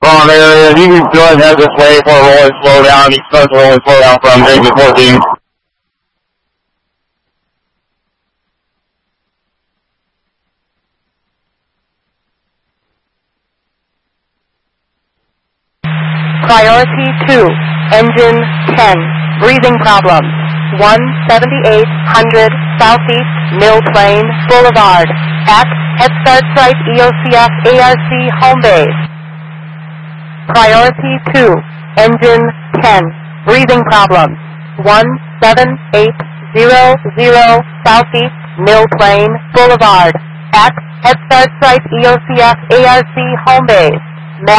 Wrong area. You can go ahead and head this way for a rolling slow down. You start to rolling slow down from exit 14. Priority 2, engine 10, breathing problems, 17800 Southeast Mill Plain Boulevard, at Head Start Site EOCF ARC Home Base. Priority 2, engine 10, breathing problems, 17800 Southeast Mill Plain Boulevard, at Head Start Site EOCF ARC Home Base.